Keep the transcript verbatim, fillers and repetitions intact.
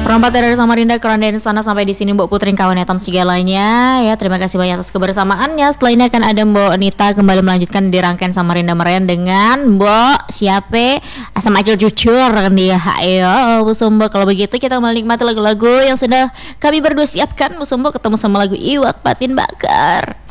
Rompat dari Samarinda Keranda sana sampai di sini Mbok Putri kawan etam segalanya ya. Terima kasih banyak atas kebersamaannya. Setelah ini akan ada Mbok Nita kembali melanjutkan di rangkaian Samarinda Meren dengan Mbok siapa asam acil jujur dia. Ayo Bu Sumbo, kalau begitu kita menikmati lagu-lagu yang sudah kami berdua siapkan. Bu Sumbo ketemu sama lagu Iwak Patin Bakar.